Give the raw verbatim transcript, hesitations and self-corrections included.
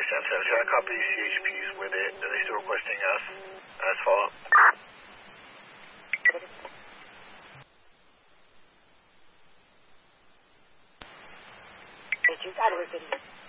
Sam seven two, I copy C H Ps. Were they, are they still requesting us as follow-up? Just out of the video.